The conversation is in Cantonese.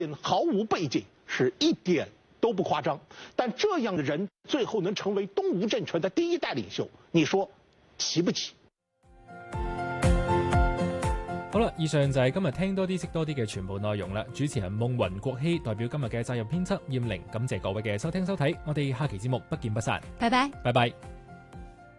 毫无背景，是一点都不夸张。但这样的人最后能成为东吴政权的第一代领袖，你说奇不奇？ 好啦，以上就係今日聽多啲識多啲嘅全部內容啦。主持人夢雲國希代表今日嘅責任編輯燕玲，感謝各位嘅收聽收睇，我哋下期節目不見不散。 拜拜。 拜拜。